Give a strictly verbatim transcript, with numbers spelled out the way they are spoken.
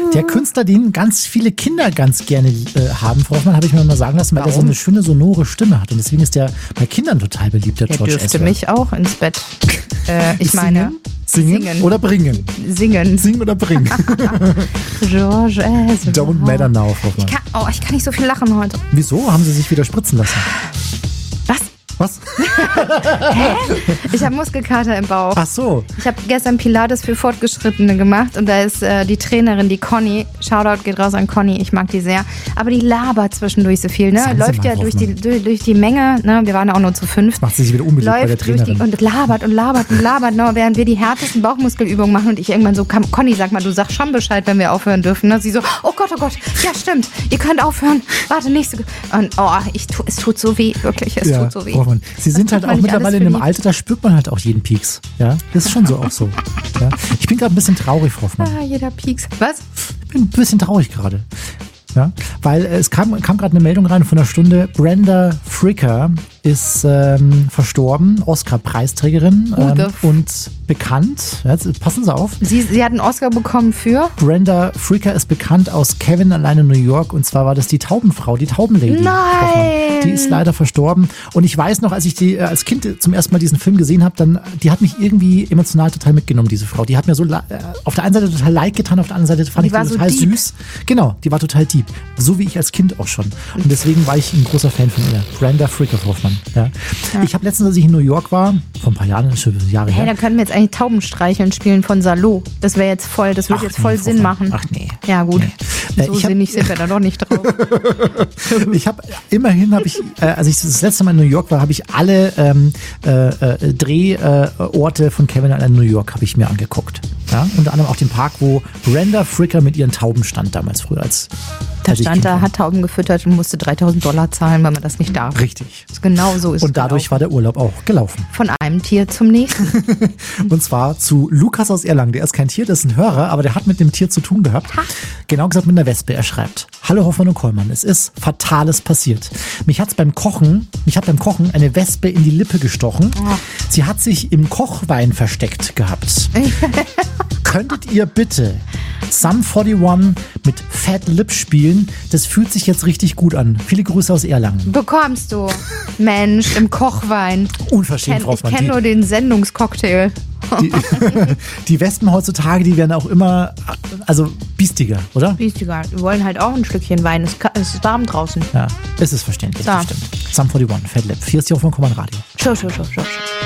Der Künstler, den ganz viele Kinder ganz gerne äh, haben, Frau Hoffmann, habe ich mir mal sagen lassen, weil Warum? er so eine schöne sonore Stimme hat. Und deswegen ist der bei Kindern total beliebt, der Der George dürfte Ezra. mich auch ins Bett. Äh, ich meine, Singen, singen. oder bringen? Singen. Singen oder bringen? George Ezra. Don't matter now, Frau Hoffmann. Ich kann, oh, ich kann nicht so viel lachen heute. Wieso? Haben Sie sich wieder spritzen lassen? Was? Was? Ich habe Muskelkater im Bauch. Ach so. Ich habe gestern Pilates für Fortgeschrittene gemacht und da ist äh, die Trainerin, die Conny. Shoutout geht raus an Conny, ich mag die sehr. Aber die labert zwischendurch so viel, ne? Sagen Sie Läuft mal, ja Frau durch die, Hoffmann. durch, durch die Menge, ne? Wir waren ja auch nur zu fünf. Macht sie sich wieder unbeliebt bei der Läuft durch die Trainerin. und labert und labert und labert, ne? Während wir die härtesten Bauchmuskelübungen machen und ich irgendwann so, kam, Conny, sag mal, du sagst schon Bescheid, wenn wir aufhören dürfen. Ne? Sie so, oh Gott, oh Gott, ja stimmt, ihr könnt aufhören. Warte, nächste. Und oh, ich tu, es tut so weh, wirklich, es Ja, tut so weh. Frau Hoffmann. Sie sind halt man auch nicht mittlerweile alles in einem für die- Alter, da spürt man halt auch jeden Pieks. Ja, das ist schon so auch so. Ja. Ich bin gerade ein bisschen traurig, Frau Hoffmann. Ah, jeder Pieks. Was? Ich bin ein bisschen traurig gerade. Ja, weil äh, es kam, kam gerade eine Meldung rein von einer Stunde. Brenda Fricker ist ähm, verstorben, Oscar-Preisträgerin Who the ähm, f- und bekannt. Ja, jetzt, passen Sie auf. Sie, sie hat einen Oscar bekommen für? Brenda Fricker ist bekannt aus Kevin allein in New York und zwar war das die Taubenfrau, die Taubenlady. Nein! Die ist leider verstorben und ich weiß noch, als ich die äh, als Kind zum ersten Mal diesen Film gesehen habe, dann die hat mich irgendwie emotional total mitgenommen, diese Frau. Die hat mir so äh, auf der einen Seite total leid getan, auf der anderen Seite fand Die ich war die so total deep. süß. Genau, die war total deep. So wie ich als Kind auch schon. Und deswegen war ich ein großer Fan von ihr. Brenda Fricker, Hoffmann. Ja. Ich habe letztens, als ich in New York war, vor ein paar Jahren, schon Jahre Hey, her. dann könnten wir jetzt eigentlich Taubenstreicheln spielen von Salo. Das wäre jetzt voll, das würde Ach, jetzt voll nee, Sinn Frau machen. Ach nee. Ja, gut. Nee. So Äh, ich hab- sinnig sind wir da doch nicht drauf. Ich habe immerhin habe ich, äh, als ich das letzte Mal in New York war, habe ich alle ähm, äh, äh, Drehorte von Kevin allein in New York habe ich mir angeguckt. Ja, unter anderem auch den Park, wo Brenda Fricker mit ihren Tauben stand damals früher als. Da als ich stand Kind da, war. hat Tauben gefüttert und musste dreitausend Dollar zahlen, weil man das nicht darf. Richtig. Genau so ist es. Und dadurch war der Urlaub auch gelaufen. Von einem Tier zum nächsten. Und zwar zu Lukas aus Erlangen. Der ist kein Tier, der ist ein Hörer, aber der hat mit dem Tier zu tun gehabt. Genau gesagt mit einer Wespe. Er schreibt: Hallo Hoffmann und Kollmann, es ist Fatales passiert. Mich hat's beim Kochen, mich hat beim Kochen eine Wespe in die Lippe gestochen. Sie hat sich im Kochwein versteckt gehabt. Könntet ihr bitte Sum einundvierzig mit Fat Lip spielen? Das fühlt sich jetzt richtig gut an. Viele Grüße aus Erlangen. Bekommst du. Mensch, im Kochwein. Unverschämt, Kenn, Frau ich Hoffmann. kenne nur den Sendungscocktail. Die, die Wespen heutzutage, die werden auch immer, also biestiger, oder? Wie ist egal. Wir wollen halt auch ein Stückchen Wein. Es ka- es ist warm draußen. Ja, es ist verständlich, So. das stimmt. Sum einundvierzig, Fat Lip. Hier ist die Hoffmann Kommand Radio. Schau, schau, schau, schau. schau.